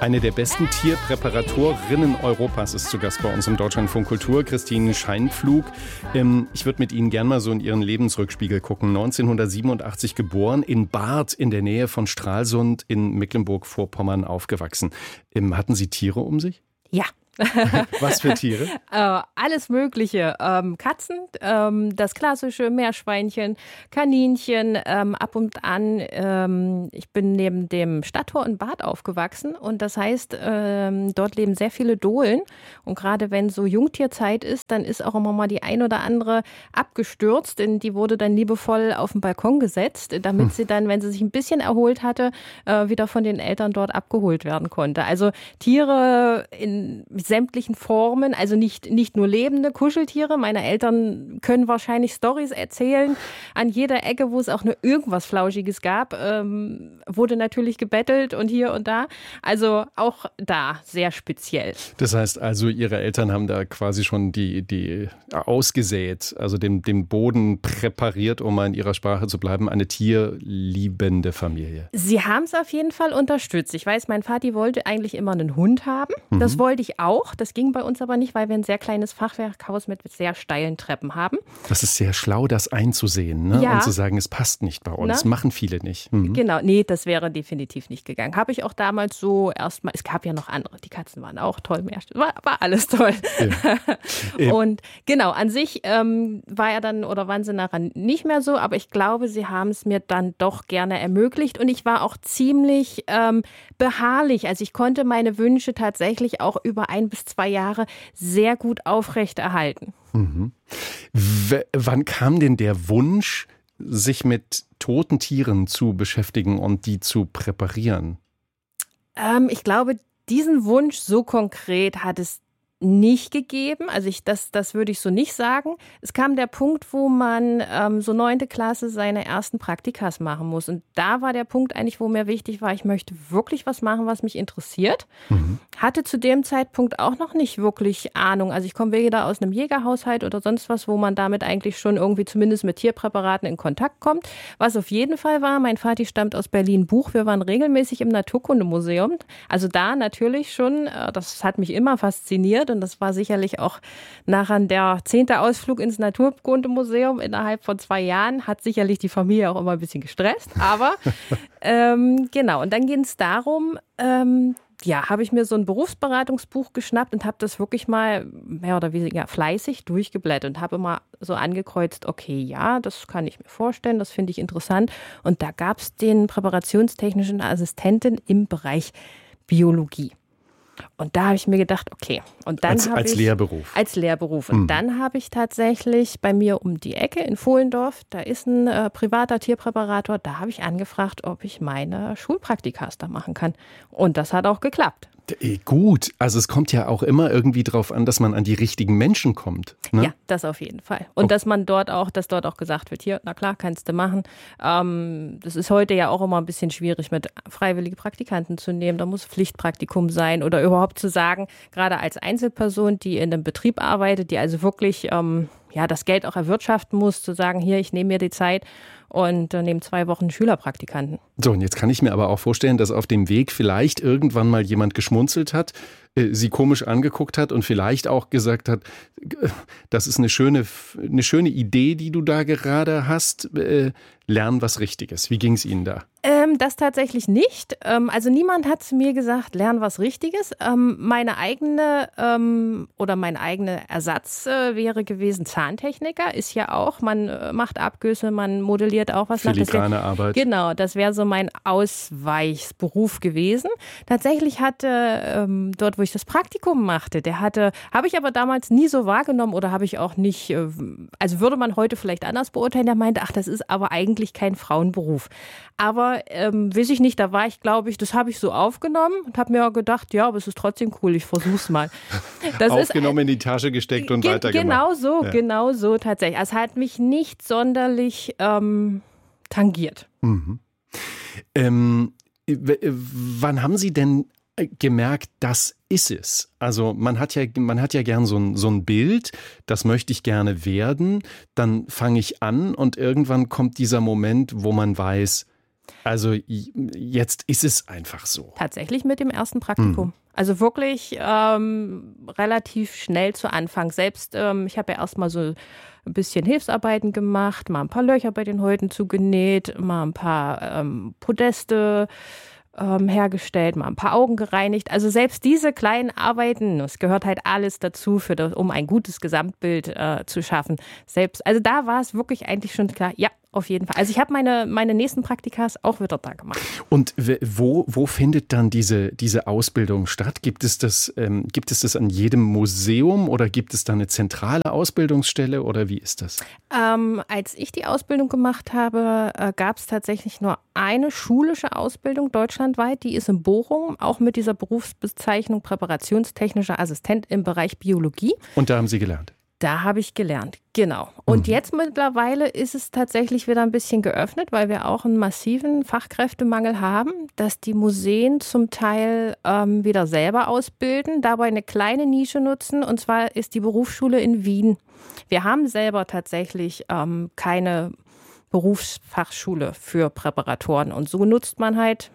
Eine der besten Tierpräparatorinnen Europas ist zu Gast bei uns im Deutschlandfunk Kultur, Christine Scheinpflug. Ich würde mit Ihnen gerne mal so in Ihren Lebensrückspiegel gucken. 1987 geboren, in Barth in der Nähe von Stralsund in Mecklenburg-Vorpommern aufgewachsen. Hatten Sie Tiere um sich? Ja. Was für Tiere? Alles Mögliche. Katzen, das klassische Meerschweinchen, Kaninchen, ab und an. Ich bin neben dem Stadttor in Barth aufgewachsen und das heißt, dort leben sehr viele Dohlen. Und gerade wenn so Jungtierzeit ist, dann ist auch immer mal die ein oder andere abgestürzt. Denn die wurde dann liebevoll auf den Balkon gesetzt, damit sie dann, wenn sie sich ein bisschen erholt hatte, wieder von den Eltern dort abgeholt werden konnte. Also Tiere in sämtlichen Formen, also nicht nur lebende Kuscheltiere. Meine Eltern können wahrscheinlich Storys erzählen. An jeder Ecke, wo es auch nur irgendwas Flauschiges gab, wurde natürlich gebettelt und hier und da. Also auch da sehr speziell. Das heißt also, Ihre Eltern haben da quasi schon die ausgesät, also den Boden präpariert, um mal in Ihrer Sprache zu bleiben, eine tierliebende Familie. Sie haben es auf jeden Fall unterstützt. Ich weiß, mein Vati wollte eigentlich immer einen Hund haben. Das wollte ich auch. Das ging bei uns aber nicht, weil wir ein sehr kleines Fachwerkhaus mit sehr steilen Treppen haben. Das ist sehr schlau, das einzusehen, ne? Ja. Und zu sagen, es passt nicht bei uns. Das machen viele nicht. Genau, nee, das wäre definitiv nicht gegangen. Habe ich auch damals so erstmal, es gab ja noch andere, die Katzen waren auch toll, war alles toll. Ja. Und genau, an sich war er dann oder waren sie nachher nicht mehr so, aber ich glaube, sie haben es mir dann doch gerne ermöglicht und ich war auch ziemlich beharrlich. Also ich konnte meine Wünsche tatsächlich auch über 1 bis 2 Jahre sehr gut aufrechterhalten. Wann kam denn der Wunsch, sich mit toten Tieren zu beschäftigen und die zu präparieren? Ich glaube, diesen Wunsch so konkret hat es nicht gegeben. Also das würde ich so nicht sagen. Es kam der Punkt, wo man so 9. Klasse seine ersten Praktikas machen muss. Und da war der Punkt eigentlich, wo mir wichtig war, ich möchte wirklich was machen, was mich interessiert. Hatte zu dem Zeitpunkt auch noch nicht wirklich Ahnung. Also ich komme weder aus einem Jägerhaushalt oder sonst was, wo man damit eigentlich schon irgendwie zumindest mit Tierpräparaten in Kontakt kommt. Was auf jeden Fall war, mein Vati stammt aus Berlin-Buch. Wir waren regelmäßig im Naturkundemuseum. Also da natürlich schon, das hat mich immer fasziniert. Und das war sicherlich auch nachher der 10. Ausflug ins Naturkundemuseum innerhalb von 2 Jahren. Hat sicherlich die Familie auch immer ein bisschen gestresst. Aber genau, und dann ging es darum, habe ich mir so ein Berufsberatungsbuch geschnappt und habe das wirklich mal mehr oder weniger fleißig durchgeblättert und habe immer so angekreuzt, okay, ja, das kann ich mir vorstellen, das finde ich interessant. Und da gab es den präparationstechnischen Assistenten im Bereich Biologie. Und da habe ich mir gedacht, okay. Und dann als Lehrberuf? Als Lehrberuf. Und dann habe ich tatsächlich bei mir um die Ecke in Vohlendorf, da ist ein privater Tierpräparator, da habe ich angefragt, ob ich meine Schulpraktikas da machen kann. Und das hat auch geklappt. Gut, also es kommt ja auch immer irgendwie drauf an, dass man an die richtigen Menschen kommt. Ne? Ja, das auf jeden Fall. Und dass dort auch gesagt wird, hier, na klar, kannst du machen. Das ist heute ja auch immer ein bisschen schwierig, mit freiwillige Praktikanten zu nehmen. Da muss Pflichtpraktikum sein oder überhaupt zu sagen, gerade als Einzelperson, die in einem Betrieb arbeitet, die also wirklich das Geld auch erwirtschaften muss, zu sagen, hier, ich nehme mir die Zeit und nehme 2 Wochen Schülerpraktikanten. So, und jetzt kann ich mir aber auch vorstellen, dass auf dem Weg vielleicht irgendwann mal jemand geschmunzelt hat, sie komisch angeguckt hat und vielleicht auch gesagt hat, das ist eine schöne Idee, die du da gerade hast, lern was Richtiges. Wie ging es Ihnen da? Das tatsächlich nicht. Also niemand hat zu mir gesagt, lern was Richtiges. Mein eigener Ersatz wäre gewesen Zahntechniker. Ist ja auch, man macht Abgüsse, man modelliert auch was nach. Filigrane Arbeit. Genau, das wäre so mein Ausweichsberuf gewesen. Tatsächlich hatte dort, wo ich das Praktikum machte, habe ich aber damals nie so wahrgenommen oder habe ich auch nicht, also würde man heute vielleicht anders beurteilen, der meinte, ach, das ist aber eigentlich kein Frauenberuf. Aber weiß ich nicht, da war ich, glaube ich, das habe ich so aufgenommen und habe mir gedacht, ja, aber es ist trotzdem cool, ich versuch's mal. Das aufgenommen, in die Tasche gesteckt und weitergemacht. Genau so tatsächlich. Es hat mich nicht sonderlich tangiert. Wann haben Sie denn gemerkt, das ist es? Also man hat ja gern so ein Bild, das möchte ich gerne werden, dann fange ich an und irgendwann kommt dieser Moment, wo man weiß, Also jetzt ist es einfach so. Tatsächlich mit dem ersten Praktikum. Also wirklich relativ schnell zu Anfang. Selbst, ich habe ja erstmal so ein bisschen Hilfsarbeiten gemacht, mal ein paar Löcher bei den Häuten zugenäht, mal ein paar Podeste hergestellt, mal ein paar Augen gereinigt. Also selbst diese kleinen Arbeiten, es gehört halt alles dazu, um ein gutes Gesamtbild zu schaffen. Also da war es wirklich eigentlich schon klar, ja, auf jeden Fall. Also ich habe meine nächsten Praktikas auch wieder da gemacht. Und wo findet dann diese Ausbildung statt? Gibt es das an jedem Museum oder gibt es da eine zentrale Ausbildungsstelle oder wie ist das? Als ich die Ausbildung gemacht habe, gab es tatsächlich nur eine schulische Ausbildung deutschlandweit. Die ist in Bochum, auch mit dieser Berufsbezeichnung präparationstechnischer Assistent im Bereich Biologie. Und da haben Sie gelernt? Da habe ich gelernt, genau. Und jetzt mittlerweile ist es tatsächlich wieder ein bisschen geöffnet, weil wir auch einen massiven Fachkräftemangel haben, dass die Museen zum Teil wieder selber ausbilden, dabei eine kleine Nische nutzen, und zwar ist die Berufsschule in Wien. Wir haben selber tatsächlich keine Berufsfachschule für Präparatoren und so nutzt man halt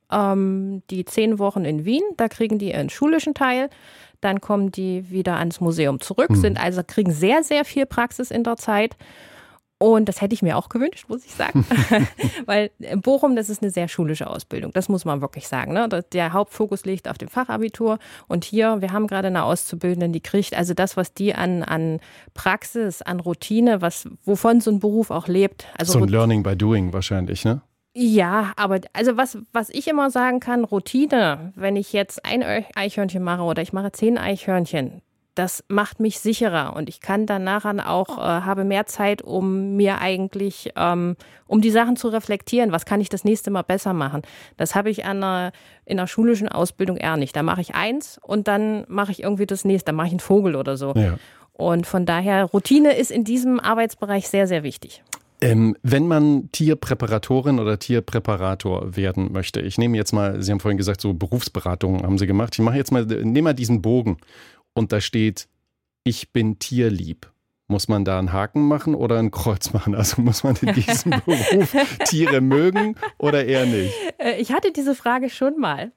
die 10 Wochen in Wien, da kriegen die ihren schulischen Teil. Dann kommen die wieder ans Museum zurück, kriegen sehr, sehr viel Praxis in der Zeit. Und das hätte ich mir auch gewünscht, muss ich sagen. Weil in Bochum, das ist eine sehr schulische Ausbildung. Das muss man wirklich sagen. Ne? Der Hauptfokus liegt auf dem Fachabitur. Und hier, wir haben gerade eine Auszubildende, die kriegt also das, was die an Praxis, an Routine, wovon so ein Beruf auch lebt. Also so ein Learning by Doing wahrscheinlich, ne? Ja, aber also was ich immer sagen kann, Routine, wenn ich jetzt ein Eichhörnchen mache oder ich mache 10 Eichhörnchen, das macht mich sicherer und ich kann dann nachher auch, habe mehr Zeit, um mir eigentlich, um die Sachen zu reflektieren. Was kann ich das nächste Mal besser machen? Das habe ich in einer schulischen Ausbildung eher nicht. Da mache ich eins und dann mache ich irgendwie das nächste, dann mache ich einen Vogel oder so. Ja. Und von daher, Routine ist in diesem Arbeitsbereich sehr, sehr wichtig. Wenn man Tierpräparatorin oder Tierpräparator werden möchte, ich nehme jetzt mal, Sie haben vorhin gesagt, so Berufsberatungen haben Sie gemacht. Ich nehme mal diesen Bogen und da steht, ich bin tierlieb. Muss man da einen Haken machen oder ein Kreuz machen? Also muss man in diesem Beruf Tiere mögen oder eher nicht? Ich hatte diese Frage schon mal,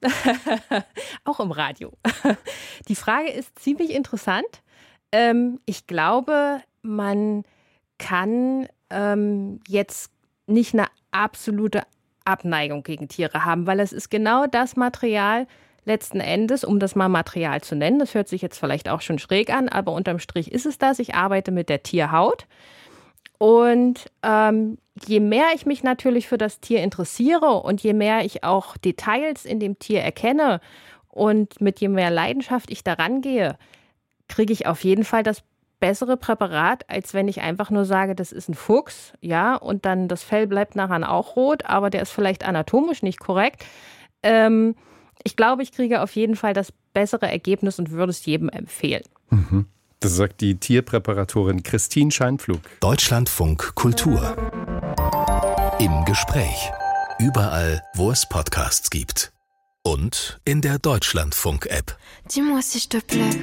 auch im Radio. Die Frage ist ziemlich interessant. Ich glaube, man kann jetzt nicht eine absolute Abneigung gegen Tiere haben, weil es ist genau das Material letzten Endes, um das mal Material zu nennen. Das hört sich jetzt vielleicht auch schon schräg an, aber unterm Strich ist es das. Ich arbeite mit der Tierhaut und je mehr ich mich natürlich für das Tier interessiere und je mehr ich auch Details in dem Tier erkenne und mit je mehr Leidenschaft ich daran gehe, kriege ich auf jeden Fall das bessere Präparat, als wenn ich einfach nur sage, das ist ein Fuchs, ja, und dann das Fell bleibt nachher auch rot, aber der ist vielleicht anatomisch nicht korrekt. Ich glaube, ich kriege auf jeden Fall das bessere Ergebnis und würde es jedem empfehlen. Das sagt die Tierpräparatorin Christine Scheinpflug. Deutschlandfunk Kultur. Im Gespräch. Überall, wo es Podcasts gibt. Und in der Deutschlandfunk-App. Dis-moi si je te plais.